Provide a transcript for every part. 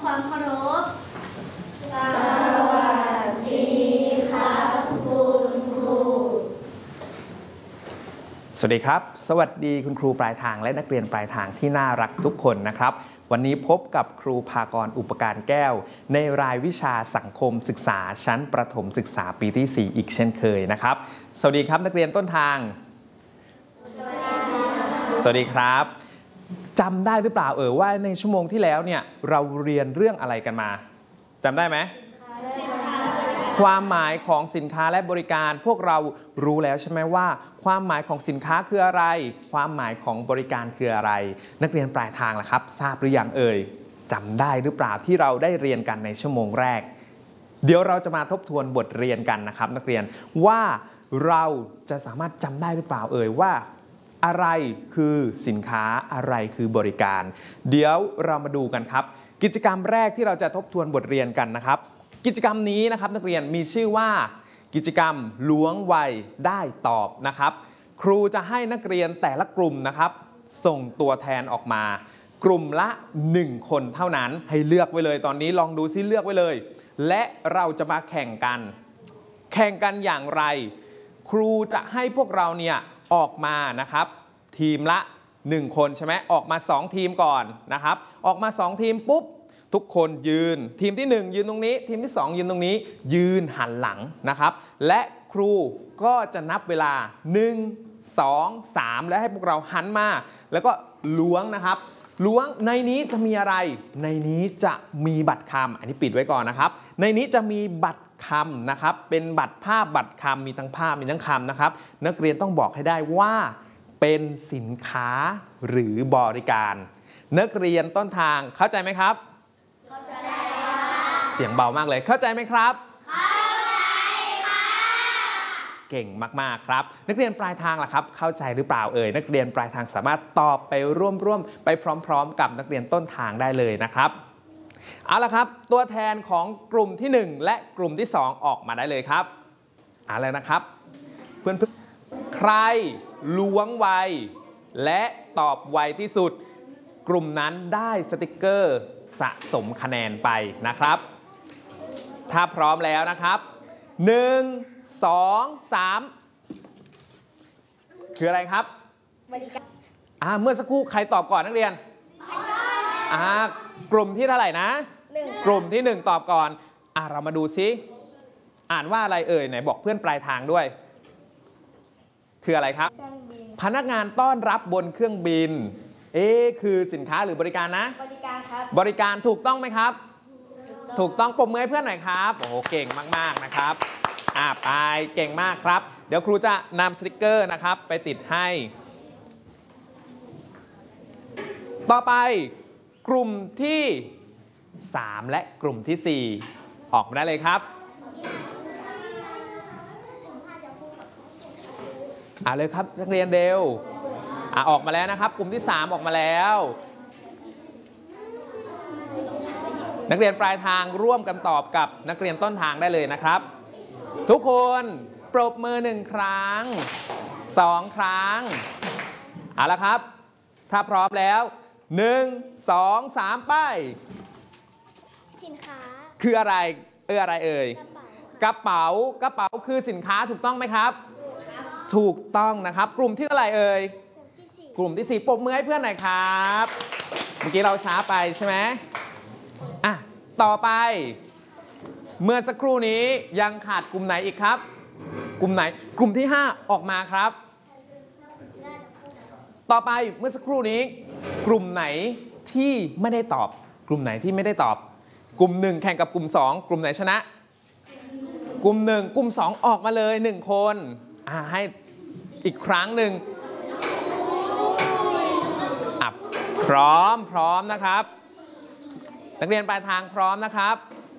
ความเคารพสวัสดีครับคุณครูสวัสดีครับสวัสดีคุณครูปลายทางและนักเรียนปลายทางที่น่ารักทุกคนนะครับวันนี้พบกับครูภากรอุปการแก้วในรายวิชาสังคมศึกษาชั้นประถมศึกษาปีที่ 4 อีกเช่นเคยนะครับสวัสดีครับนักเรียนต้นทางสวัสดีครับจำได้หรือเปล่าว่าในชั่วโมงที่แล้วเนี่ยเราเรียนเรื่องอะไรกันมาจำได้ไหมความหมายของสินค้าและบริการพวกเรารู้แล้วใช่ไหมว่าความหมายของสินค้าคืออะไรความหมายของบริการคืออะไรนักเรียนปลายทางล่ะครับทราบหรือยังจำได้หรือเปล่าที่เราได้เรียนกันในชั่วโมงแรกเดี๋ยวเราจะมาทบทวนบทเรียนกันนะครับนักเรียนว่าเราจะสามารถจำได้หรือเปล่าว่าอะไรคือสินค้าอะไรคือบริการเดี๋ยวเรามาดูกันครับกิจกรรมแรกที่เราจะทบทวนบทเรียนกันนะครับกิจกรรมนี้นะครับนักเรียนมีชื่อว่ากิจกรรมล้วงไวได้ตอบนะครับครูจะให้นักเรียนแต่ละกลุ่มนะครับส่งตัวแทนออกมากลุ่มละ1คนเท่านั้นให้เลือกไว้เลยตอนนี้ลองดูซิเลือกไว้เลยและเราจะมาแข่งกันอย่างไรครูจะให้พวกเราเนี่ยออกมานะครับทีมละ1คนใช่ไหมออกมา2ทีมก่อนนะครับออกมา2ทีมปุ๊บทุกคนยืนทีมที่1ยืนตรงนี้ทีมที่2ยืนตรงนี้ยืนหันหลังนะครับและครูก็จะนับเวลา1 2 3และให้พวกเราหันมาแล้วก็ล้วงนะครับล้วงในนี้จะมีอะไรในนี้จะมีบัตรคำอันนี้ปิดไว้ก่อนนะครับในนี้จะมีบัตรคำนะครับเป็นบัตรภาพบัตรคำมีทั้งภาพมีทั้งคำนะครับนักเรียนต้องบอกให้ได้ว่าเป็นสินค้าหรือบริการนักเรียนต้นทางเข้าใจไหมครับเข้าใจค่ะเสียงเบามากเลยเข้าใจไหมครับเข้าใจค่ะเก่งมากๆครับนักเรียนปลายทางล่ะครับเข้าใจหรือเปล่านักเรียนปลายทางสามารถตอบไปร่วมไปพร้อมๆกับนักเรียนต้นทางได้เลยนะครับเอาละครับตัวแทนของกลุ่มที่1และกลุ่มที่2ออกมาได้เลยครับเอาเลยนะครับเพื่อนใครล้วงไวและตอบไวที่สุดกลุ่มนั้นได้สติกเกอร์สะสมคะแนนไปนะครับถ้าพร้อมแล้วนะครับ1 2 3คืออะไรครับเมื่อสักครู่ใครตอบก่อนนักเรียนกลุ่มที่เท่าไหร่นะกลุ่มที่1ตอบก่อนเรามาดูซิอ่านว่าอะไรไหนบอกเพื่อนปลายทางด้วยคืออะไรครับพนักงานต้อนรับบนเครื่องบินคือสินค้าหรือบริการนะบริการครับบริการถูกต้องไหมครับถูกต้องปรบมือให้เพื่อนหน่อยครับโอ้โหเก่งมากๆนะครับไปเก่งมากครับเดี๋ยวครูจะนำสติกเกอร์นะครับไปติดให้ต่อไปกลุ่มที่3และกลุ่มที่4ออกมาได้เลยครับเลยครับนักเรียนเดวออกมาแล้วนะครับกลุ่มที่3ออกมาแล้วนักเรียนปลายทางร่วมกันตอบกับนักเรียนต้นทางได้เลยนะครับทุกคนปรบมือ1ครั้ง2ครั้งเอาละครับถ้าพร้อมแล้ว1 2 3ไปสินค้าคืออะไรอะไรกระเป๋าคือสินค้าถูกต้องไหมครับถูกต้องนะครับกลุ่มที่เท่าไหร่กลุ่มที่4ปรบมือให้เพื่อนหน่อยครับเมื่อกี้เราช้าไปใช่ไหมต่อไปเมื่อสักครู่นี้ยังขาดกลุ่มไหนอีกครับกลุ่มไหนกลุ่มที่5ออกมาครับต่อไปเมื่อสักครู่นี้กลุ่มไหนที่ไม่ได้ตอบกลุ่มไหนที่ไม่ได้ตอบกลุ่ม1แข่งกับกลุ่ม2กลุ่มไหนชนะกลุ่ม1กลุ่ม2ออกมาเลย1คนให้อีกครั้งหนึ่งพร้อมนะครับนักเรียนปลายทางพร้อมนะครับ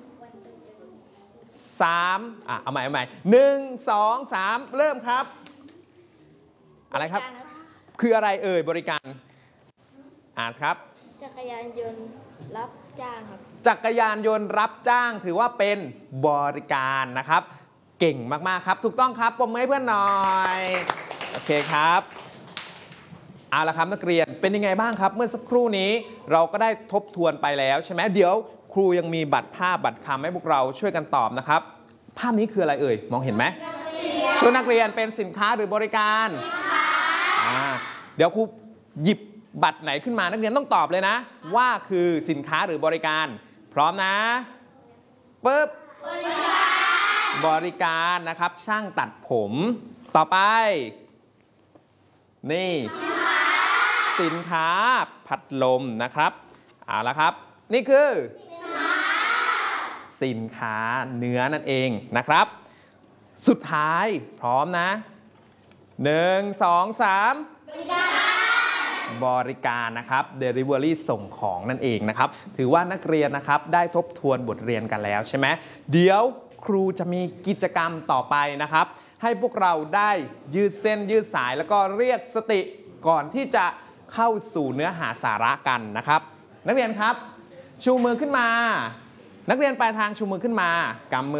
3เอาใหม่1 2 3เริ่มครับอะไรครับคืออะไรบริการครับจักรยานยนต์รับจ้างครับจักรยานยนต์รับจ้างถือว่าเป็นบริการนะครับเก่งมากๆครับถูกต้องครับปรบมือให้เพื่อนหน่อยโอเคครับเอาละครับนักเรียนเป็นยังไงบ้างครับเมื่อสักครู่นี้เราก็ได้ทบทวนไปแล้วใช่ไหมเดี๋ยวคครูยังมีบัตรภาพบัตรคำให้พวกเราช่วยกันตอบนะครับภาพนี้คืออะไรเอ่ยมองเห็นไหมชุดนักเรียนเป็นสินค้าหรือบริการเดี๋ยวครูหยิบบัตรไหนขึ้นมานักเรียนต้องตอบเลยนะว่าคือสินค้าหรือบริการพร้อมนะปึ๊บบริการนะครับช่างตัดผมต่อไปนี่สินค้าพัดลมนะครับเอาละครับนี่คือสินค้าเนื้อนั่นเองนะครับสุดท้ายพร้อมนะ1 2 3บริการนะครับ Delivery ส่งของนั่นเองนะครับถือว่านักเรียนนะครับได้ทบทวนบทเรียนกันแล้วใช่ไหมเดี๋ยวครูจะมีกิจกรรมต่อไปนะครับให้พวกเราได้ยืดเส้นยืดสายแล้วก็เรียกสติก่อนที่จะเข้าสู่เนื้อหาสาระกันนะครับนักเรียนครับชูมือขึ้นมานักเรียนปลายทางชูมือขึ้นมากำมือ